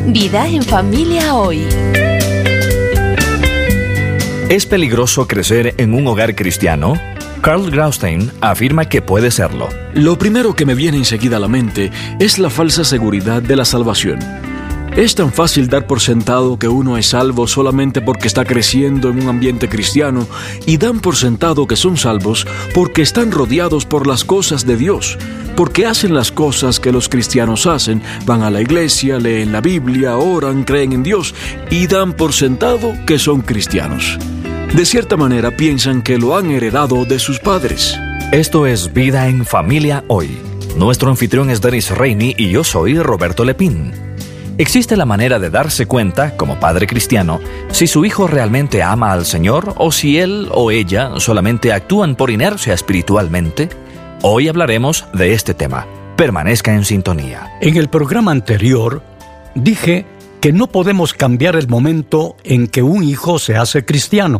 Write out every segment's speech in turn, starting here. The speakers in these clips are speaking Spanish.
Vida en familia hoy. ¿Es peligroso crecer en un hogar cristiano? Carl Graustein afirma que puede serlo. Lo primero que me viene enseguida a la mente es la falsa seguridad de la salvación. Es tan fácil dar por sentado que uno es salvo solamente porque está creciendo en un ambiente cristiano y dan por sentado que son salvos porque están rodeados por las cosas de Dios, porque hacen las cosas que los cristianos hacen, van a la iglesia, leen la Biblia, oran, creen en Dios y dan por sentado que son cristianos. De cierta manera piensan que lo han heredado de sus padres. Esto es Vida en Familia Hoy. Nuestro anfitrión es Dennis Rainey y yo soy Roberto Lepín. ¿Existe la manera de darse cuenta, como padre cristiano, si su hijo realmente ama al Señor o si él o ella solamente actúan por inercia espiritualmente? Hoy hablaremos de este tema. Permanezca en sintonía. En el programa anterior, dije que no podemos cambiar el momento en que un hijo se hace cristiano.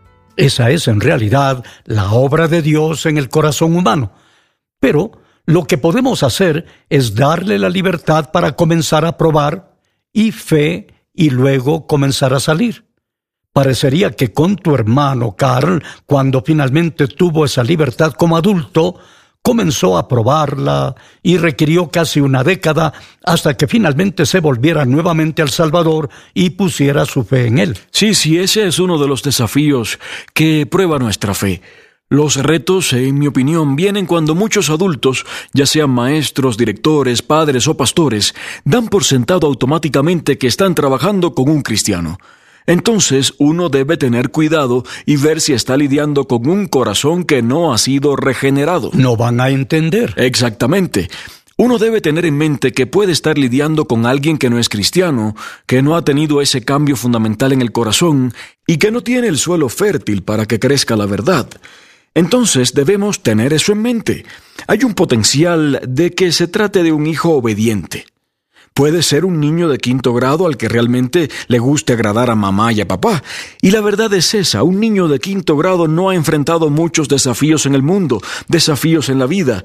Esa es en realidad la obra de Dios en el corazón humano. Pero lo que podemos hacer es darle la libertad para comenzar a probar y fe y luego comenzar a salir. Parecería que con tu hermano Carl, cuando finalmente tuvo esa libertad como adulto, comenzó a probarla y requirió casi una década hasta que finalmente se volviera nuevamente al Salvador y pusiera su fe en Él. Sí, ese es uno de los desafíos que prueba nuestra fe. Los retos, en mi opinión, vienen cuando muchos adultos, ya sean maestros, directores, padres o pastores, dan por sentado automáticamente que están trabajando con un cristiano. Entonces, uno debe tener cuidado y ver si está lidiando con un corazón que no ha sido regenerado. No van a entender. Exactamente. Uno debe tener en mente que puede estar lidiando con alguien que no es cristiano, que no ha tenido ese cambio fundamental en el corazón y que no tiene el suelo fértil para que crezca la verdad. Entonces debemos tener eso en mente. Hay un potencial de que se trate de un hijo obediente. Puede ser un niño de 5º grado al que realmente le guste agradar a mamá y a papá. Y la verdad es esa, un niño de 5º grado no ha enfrentado muchos desafíos en el mundo, desafíos en la vida.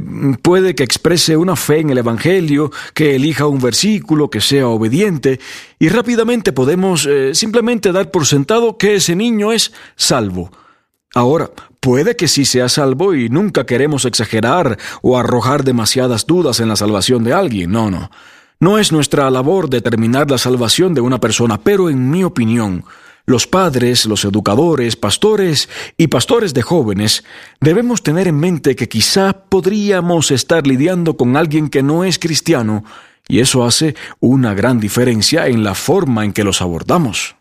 Puede que exprese una fe en el Evangelio, que elija un versículo, que sea obediente, y rápidamente podemos simplemente dar por sentado que ese niño es salvo. Ahora, puede que sí sea salvo y nunca queremos exagerar o arrojar demasiadas dudas en la salvación de alguien. No. No es nuestra labor determinar la salvación de una persona, pero en mi opinión, los padres, los educadores, pastores y pastores de jóvenes debemos tener en mente que quizá podríamos estar lidiando con alguien que no es cristiano y eso hace una gran diferencia en la forma en que los abordamos.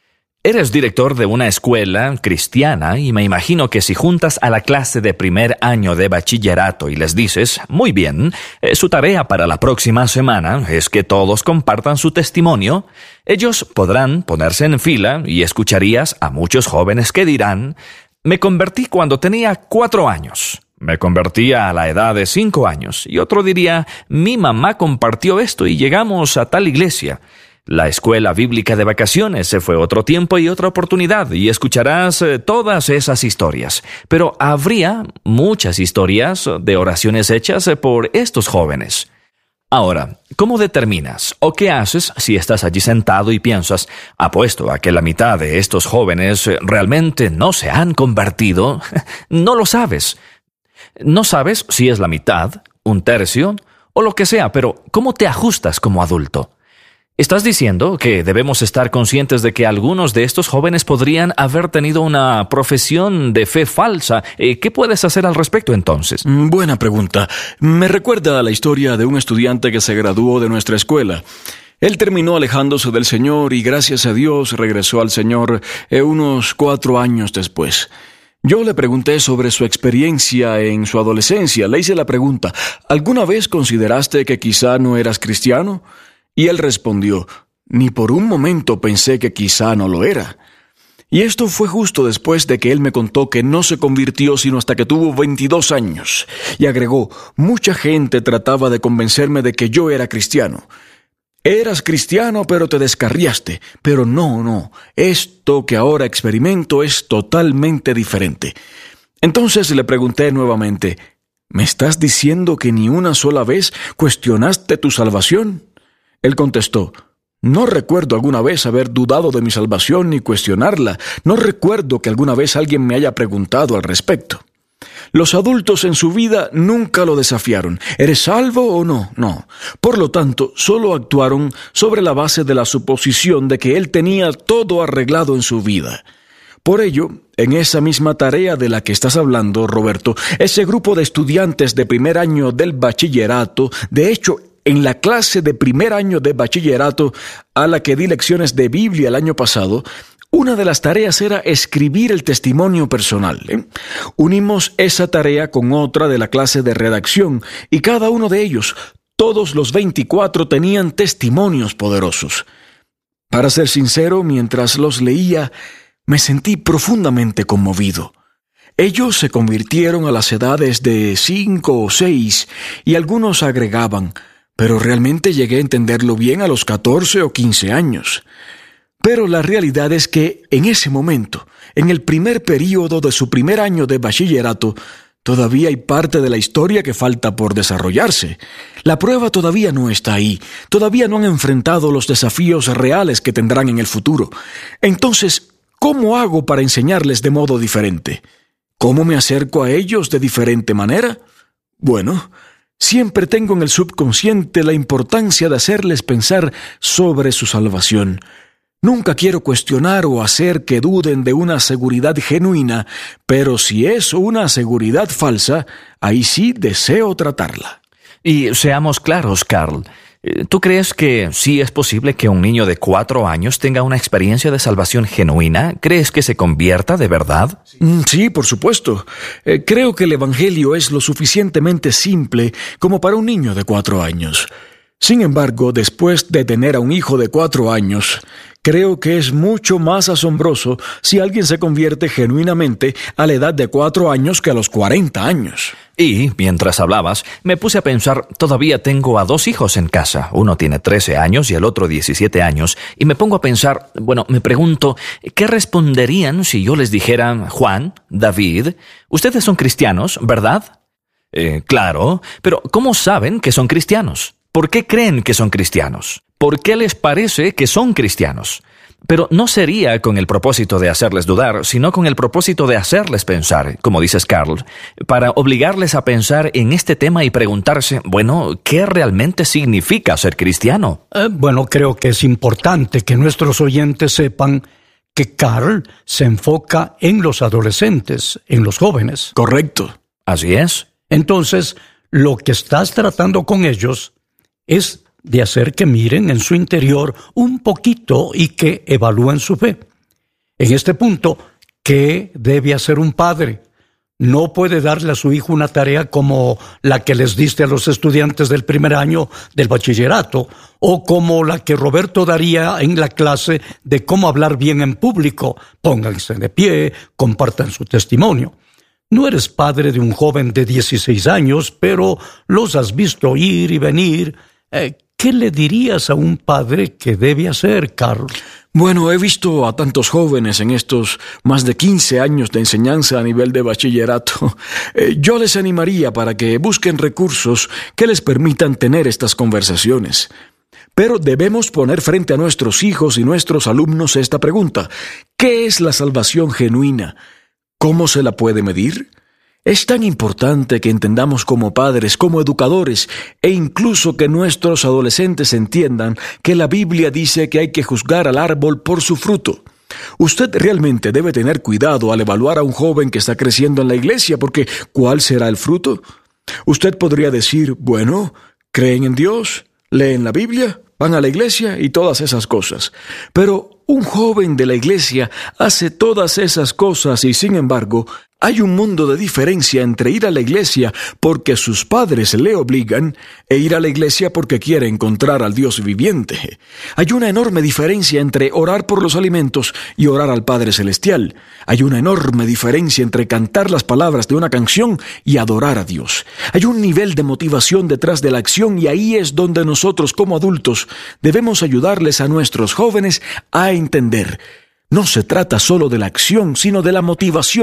Eres director de una escuela cristiana y me imagino que si juntas a la clase de primer año de bachillerato y les dices, muy bien, su tarea para la próxima semana es que todos compartan su testimonio, ellos podrán ponerse en fila y escucharías a muchos jóvenes que dirán, me convertí cuando tenía 4 años. Me convertí a la edad de 5 años. Y otro diría, mi mamá compartió esto y llegamos a tal iglesia. La escuela bíblica de vacaciones fue otro tiempo y otra oportunidad, y escucharás todas esas historias. Pero habría muchas historias de oraciones hechas por estos jóvenes. Ahora, ¿cómo determinas o qué haces si estás allí sentado y piensas, apuesto a que la mitad de estos jóvenes realmente no se han convertido? No lo sabes. No sabes si es la mitad, 1/3 o lo que sea, pero ¿cómo te ajustas como adulto? ¿Estás diciendo que debemos estar conscientes de que algunos de estos jóvenes podrían haber tenido una profesión de fe falsa? ¿Qué puedes hacer al respecto entonces? Buena pregunta. Me recuerda a la historia de un estudiante que se graduó de nuestra escuela. Él terminó alejándose del Señor y gracias a Dios regresó al Señor unos 4 años después. Yo le pregunté sobre su experiencia en su adolescencia. Le hice la pregunta, ¿alguna vez consideraste que quizá no eras cristiano? Y él respondió, ni por un momento pensé que quizá no lo era. Y esto fue justo después de que él me contó que no se convirtió sino hasta que tuvo 22 años. Y agregó, mucha gente trataba de convencerme de que yo era cristiano. Eras cristiano, pero te descarriaste. Pero no, esto que ahora experimento es totalmente diferente. Entonces le pregunté nuevamente, ¿me estás diciendo que ni una sola vez cuestionaste tu salvación? Él contestó, No recuerdo alguna vez haber dudado de mi salvación ni cuestionarla. No recuerdo que alguna vez alguien me haya preguntado al respecto. Los adultos en su vida nunca lo desafiaron. ¿Eres salvo o no? No. Por lo tanto, solo actuaron sobre la base de la suposición de que él tenía todo arreglado en su vida. Por ello, en esa misma tarea de la que estás hablando, Roberto, ese grupo de estudiantes de primer año del bachillerato, de hecho, en la clase de primer año de bachillerato a la que di lecciones de Biblia el año pasado, una de las tareas era escribir el testimonio personal. Unimos esa tarea con otra de la clase de redacción y cada uno de ellos, todos los 24, tenían testimonios poderosos. Para ser sincero, mientras los leía, me sentí profundamente conmovido. Ellos se convirtieron a las edades de 5 o 6 y algunos agregaban, pero realmente llegué a entenderlo bien a los 14 o 15 años. Pero la realidad es que en ese momento, en el primer período de su primer año de bachillerato, todavía hay parte de la historia que falta por desarrollarse. La prueba todavía no está ahí, todavía no han enfrentado los desafíos reales que tendrán en el futuro. Entonces, ¿cómo hago para enseñarles de modo diferente? ¿Cómo me acerco a ellos de diferente manera? Bueno, siempre tengo en el subconsciente la importancia de hacerles pensar sobre su salvación. Nunca quiero cuestionar o hacer que duden de una seguridad genuina, pero si es una seguridad falsa, ahí sí deseo tratarla. Y seamos claros, Carl. ¿Tú crees que sí es posible que un niño de 4 años tenga una experiencia de salvación genuina? ¿Crees que se convierta de verdad? Sí, por supuesto. Creo que el Evangelio es lo suficientemente simple como para un niño de 4 años. Sin embargo, después de tener a un hijo de 4 años, creo que es mucho más asombroso si alguien se convierte genuinamente a la edad de 4 años que a los 40 años. Y, mientras hablabas, me puse a pensar, todavía tengo a 2 hijos en casa. Uno tiene 13 años y el otro 17 años. Y me pongo a pensar, me pregunto, ¿qué responderían si yo les dijera, Juan, David, ustedes son cristianos, ¿verdad? Claro, pero ¿cómo saben que son cristianos? ¿Por qué creen que son cristianos? ¿Por qué les parece que son cristianos? Pero no sería con el propósito de hacerles dudar, sino con el propósito de hacerles pensar, como dices, Carl, para obligarles a pensar en este tema y preguntarse, ¿qué realmente significa ser cristiano? Creo que es importante que nuestros oyentes sepan que Carl se enfoca en los adolescentes, en los jóvenes. Correcto. Así es. Entonces, lo que estás tratando con ellos es de hacer que miren en su interior un poquito y que evalúen su fe. En este punto, ¿qué debe hacer un padre? No puede darle a su hijo una tarea como la que les diste a los estudiantes del primer año del bachillerato o como la que Roberto daría en la clase de cómo hablar bien en público. Pónganse de pie, compartan su testimonio. No eres padre de un joven de 16 años, pero los has visto ir y venir. ¿Qué le dirías a un padre que debe hacer, Carl? He visto a tantos jóvenes en estos más de 15 años de enseñanza a nivel de bachillerato. Yo les animaría para que busquen recursos que les permitan tener estas conversaciones. Pero debemos poner frente a nuestros hijos y nuestros alumnos esta pregunta. ¿Qué es la salvación genuina? ¿Cómo se la puede medir? Es tan importante que entendamos como padres, como educadores, e incluso que nuestros adolescentes entiendan que la Biblia dice que hay que juzgar al árbol por su fruto. Usted realmente debe tener cuidado al evaluar a un joven que está creciendo en la iglesia, porque ¿cuál será el fruto? Usted podría decir, ¿creen en Dios? ¿Leen la Biblia? ¿Van a la iglesia? Y todas esas cosas. Pero un joven de la iglesia hace todas esas cosas y, sin embargo, hay un mundo de diferencia entre ir a la iglesia porque sus padres le obligan e ir a la iglesia porque quiere encontrar al Dios viviente. Hay una enorme diferencia entre orar por los alimentos y orar al Padre Celestial. Hay una enorme diferencia entre cantar las palabras de una canción y adorar a Dios. Hay un nivel de motivación detrás de la acción y ahí es donde nosotros como adultos debemos ayudarles a nuestros jóvenes a entender. No se trata solo de la acción, sino de la motivación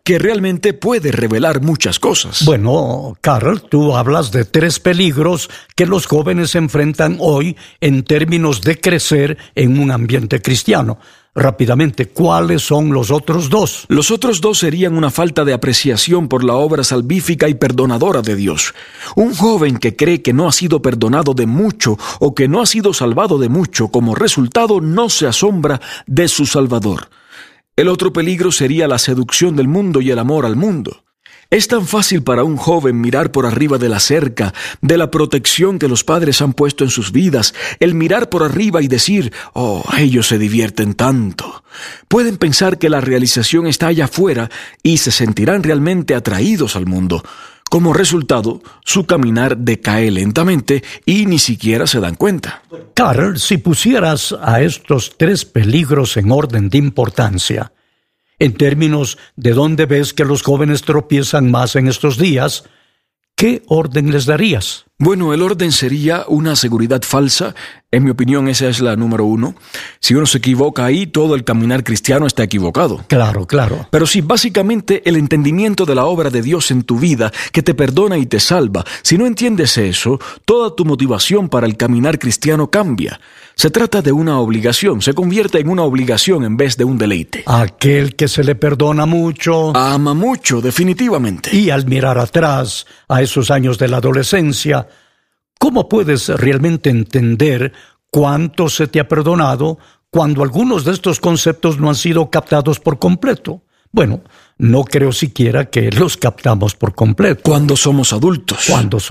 que realmente puede revelar muchas cosas. Bueno, Carl, tú hablas de 3 peligros que los jóvenes enfrentan hoy en términos de crecer en un ambiente cristiano. Rápidamente, ¿cuáles son los otros 2? Los otros 2 serían una falta de apreciación por la obra salvífica y perdonadora de Dios. Un joven que cree que no ha sido perdonado de mucho o que no ha sido salvado de mucho, como resultado no se asombra de su Salvador. El otro peligro sería la seducción del mundo y el amor al mundo. Es tan fácil para un joven mirar por arriba de la cerca, de la protección que los padres han puesto en sus vidas, el mirar por arriba y decir, «Oh, ellos se divierten tanto». Pueden pensar que la realización está allá afuera y se sentirán realmente atraídos al mundo. Como resultado, su caminar decae lentamente y ni siquiera se dan cuenta. Carl, si pusieras a estos 3 peligros en orden de importancia, en términos de dónde ves que los jóvenes tropiezan más en estos días, ¿qué orden les darías? Bueno, el orden sería una seguridad falsa. En mi opinión, esa es la número 1. Si uno se equivoca ahí, todo el caminar cristiano está equivocado. Claro. Pero sí, básicamente, el entendimiento de la obra de Dios en tu vida, que te perdona y te salva. Si no entiendes eso, toda tu motivación para el caminar cristiano cambia. Se trata de una obligación, se convierte en una obligación en vez de un deleite. Aquel que se le perdona mucho, ama mucho, definitivamente. Y al mirar atrás a esos años de la adolescencia, ¿cómo puedes realmente entender cuánto se te ha perdonado cuando algunos de estos conceptos no han sido captados por completo? Bueno, no creo siquiera que los captamos por completo. Cuando somos adultos.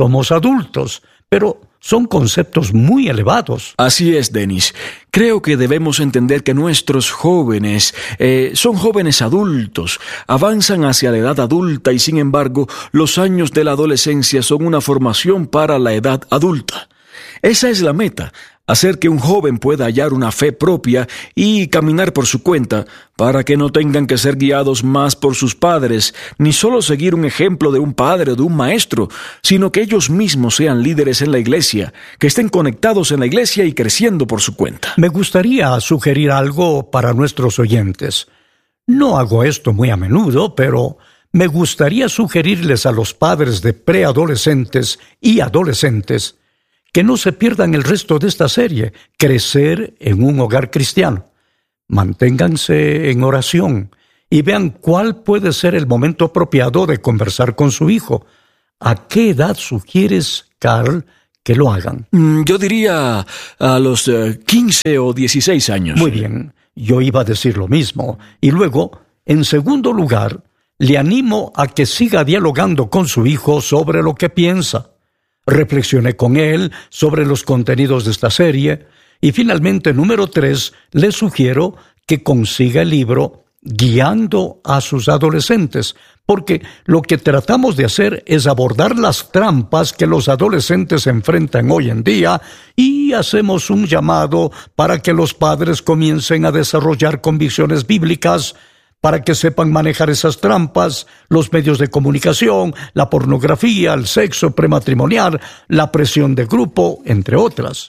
Pero son conceptos muy elevados. Así es, Dennis. Creo que debemos entender que nuestros jóvenes son jóvenes adultos, avanzan hacia la edad adulta y sin embargo los años de la adolescencia son una formación para la edad adulta. Esa es la meta, hacer que un joven pueda hallar una fe propia y caminar por su cuenta, para que no tengan que ser guiados más por sus padres, ni solo seguir un ejemplo de un padre o de un maestro, sino que ellos mismos sean líderes en la iglesia, que estén conectados en la iglesia y creciendo por su cuenta. Me gustaría sugerir algo para nuestros oyentes. No hago esto muy a menudo, pero me gustaría sugerirles a los padres de preadolescentes y adolescentes que no se pierdan el resto de esta serie, Crecer en un hogar cristiano. Manténganse en oración y vean cuál puede ser el momento apropiado de conversar con su hijo. ¿A qué edad sugieres, Carl, que lo hagan? Yo diría a los 15 o 16 años. Muy bien, yo iba a decir lo mismo. Y luego, en segundo lugar, le animo a que siga dialogando con su hijo sobre lo que piensa. Reflexione con él sobre los contenidos de esta serie. Y finalmente, número 3, le sugiero que consiga el libro Guiando a sus adolescentes, porque lo que tratamos de hacer es abordar las trampas que los adolescentes enfrentan hoy en día y hacemos un llamado para que los padres comiencen a desarrollar convicciones bíblicas para que sepan manejar esas trampas, los medios de comunicación, la pornografía, el sexo prematrimonial, la presión de grupo, entre otras.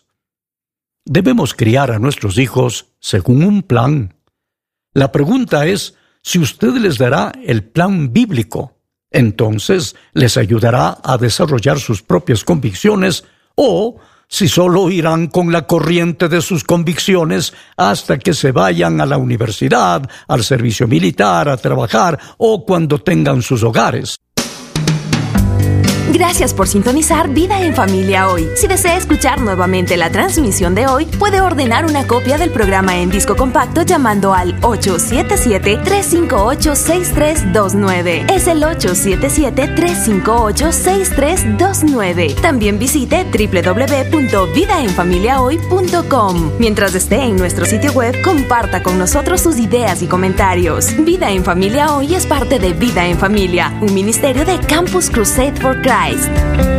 Debemos criar a nuestros hijos según un plan. La pregunta es si usted les dará el plan bíblico. Entonces les ayudará a desarrollar sus propias convicciones o si solo irán con la corriente de sus convicciones hasta que se vayan a la universidad, al servicio militar, a trabajar o cuando tengan sus hogares. Gracias por sintonizar Vida en Familia hoy. Si desea escuchar nuevamente la transmisión de hoy, puede ordenar una copia del programa en disco compacto llamando al 877-358-6329. Es el 877-358-6329. También visite www.vidaenfamiliahoy.com. Mientras esté en nuestro sitio web, comparta con nosotros sus ideas y comentarios. Vida en Familia hoy es parte de Vida en Familia, un ministerio de Campus Crusade for Christ.